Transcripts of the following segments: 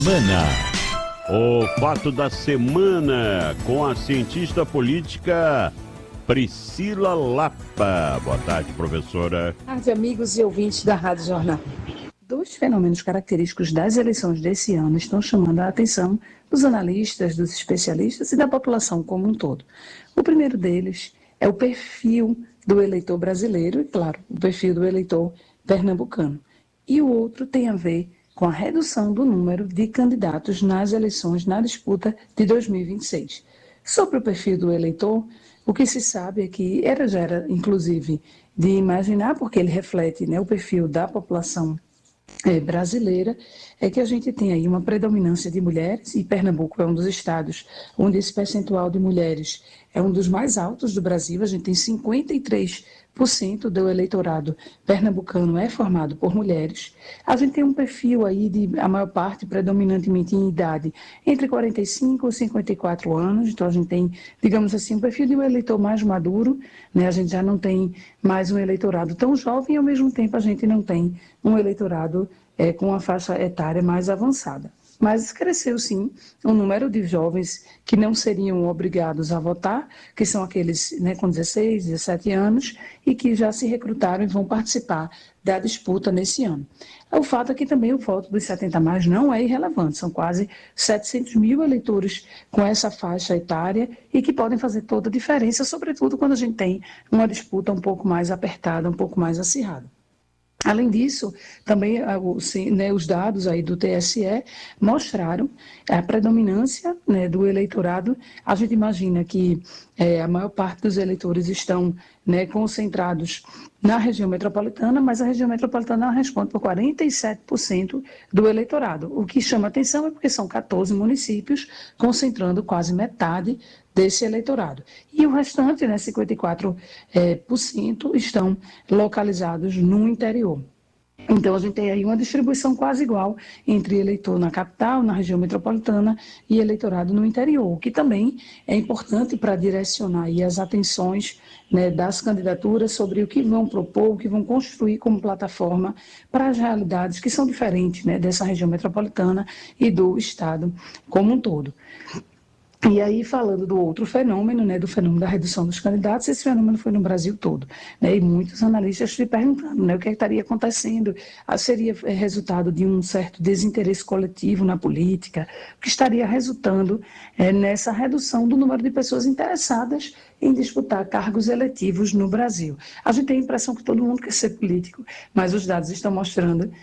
Semana. O fato da semana com a cientista política Priscila Lapa. Boa tarde, professora. Boa tarde, amigos e ouvintes da Rádio Jornal. Dois fenômenos característicos das eleições desse ano estão chamando a atenção dos analistas, dos especialistas e da população como um todo. O primeiro deles é o perfil do eleitor brasileiro e, claro, o perfil do eleitor pernambucano. E o outro tem a ver com a redução do número de candidatos nas eleições na disputa de 2026. Sobre o perfil do eleitor, o que se sabe é que já era, inclusive, de imaginar, porque ele reflete, né, o perfil da população brasileira, é que a gente tem aí uma predominância de mulheres, e Pernambuco é um dos estados onde esse percentual de mulheres é um dos mais altos do Brasil. A gente tem 53% do eleitorado pernambucano é formado por mulheres. A gente tem um perfil aí de, a maior parte, predominantemente em idade, entre 45 e 54 anos, então a gente tem, digamos assim, um perfil de um eleitor mais maduro, né? A gente já não tem mais um eleitorado tão jovem e, ao mesmo tempo, a gente não tem um eleitorado com uma faixa etária mais avançada. Mas cresceu, sim, o número de jovens que não seriam obrigados a votar, que são aqueles, né, com 16, 17 anos, e que já se recrutaram e vão participar da disputa nesse ano. O fato é que também o voto dos 70 mais não é irrelevante, são quase 700 mil eleitores com essa faixa etária e que podem fazer toda a diferença, sobretudo quando a gente tem uma disputa um pouco mais apertada, um pouco mais acirrada. Além disso, também os dados aí do TSE mostraram a predominância, né, do eleitorado. A gente imagina que a maior parte dos eleitores estão, né, concentrados na região metropolitana, mas a região metropolitana responde por 47% do eleitorado. O que chama atenção é porque são 14 municípios, concentrando quase metade desse eleitorado. E o restante, né, 54%, estão localizados no interior. Então, a gente tem aí uma distribuição quase igual entre eleitor na capital, na região metropolitana, e eleitorado no interior, que também é importante para direcionar aí as atenções, né, das candidaturas sobre o que vão propor, o que vão construir como plataforma para as realidades que são diferentes, né, dessa região metropolitana e do Estado como um todo. E aí, falando do outro fenômeno, né, do fenômeno da redução dos candidatos, esse fenômeno foi no Brasil todo, né, e muitos analistas se perguntando, né, o que estaria acontecendo, seria resultado de um certo desinteresse coletivo na política, o que estaria resultando nessa redução do número de pessoas interessadas em disputar cargos eletivos no Brasil. A gente tem a impressão que todo mundo quer ser político, mas os dados estão mostrando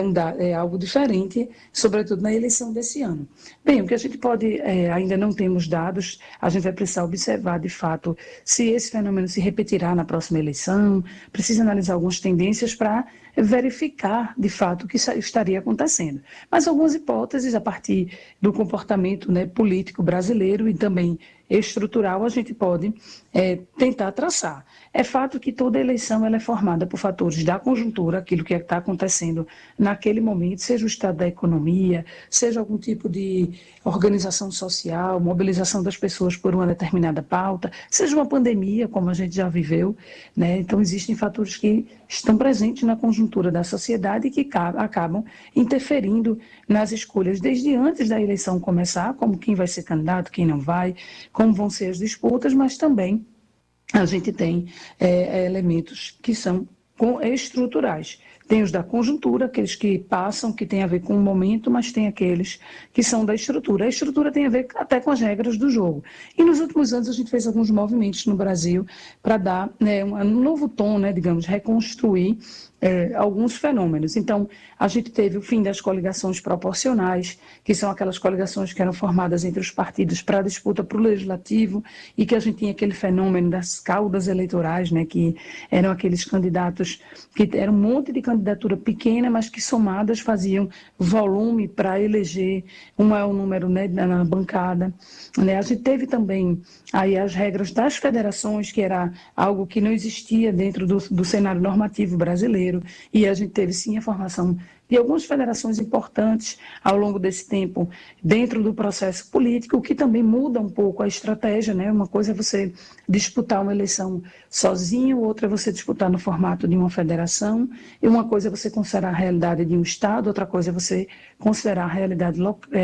algo diferente, sobretudo na eleição desse ano. Bem, o que a gente pode, ainda não temos dados, a gente vai precisar observar, de fato, se esse fenômeno se repetirá na próxima eleição, precisa analisar algumas tendências para verificar, de fato, o que estaria acontecendo. Mas algumas hipóteses, a partir do comportamento, né, político brasileiro e também estrutural, a gente pode tentar traçar. É fato que toda eleição ela é formada por fatores da conjuntura, aquilo que está acontecendo naquele momento, seja o estado da economia, seja algum tipo de organização social, mobilização das pessoas por uma determinada pauta, seja uma pandemia, como a gente já viveu, né? Então, existem fatores que estão presentes na conjuntura da sociedade e que acabam interferindo nas escolhas desde antes da eleição começar, como quem vai ser candidato, quem não vai, como vão ser as disputas, mas também a gente tem elementos que são estruturais. Tem os da conjuntura, aqueles que passam, que tem a ver com o momento, mas tem aqueles que são da estrutura. A estrutura tem a ver até com as regras do jogo. E nos últimos anos a gente fez alguns movimentos no Brasil para dar, né, um novo tom, né, digamos, reconstruir alguns fenômenos. Então, a gente teve o fim das coligações proporcionais, que são aquelas coligações que eram formadas entre os partidos para a disputa para o legislativo, e que a gente tinha aquele fenômeno das caudas eleitorais, né, que eram aqueles candidatos que eram um monte de candidatura pequena, mas que somadas faziam volume para eleger um maior número, né, na bancada. Né? A gente teve também aí as regras das federações, que era algo que não existia dentro do cenário normativo brasileiro, e a gente teve sim a formação de algumas federações importantes ao longo desse tempo dentro do processo político, o que também muda um pouco a estratégia, né? Uma coisa é você disputar uma eleição sozinho, outra é você disputar no formato de uma federação, e uma coisa é você considerar a realidade de um estado, outra coisa é você considerar a realidade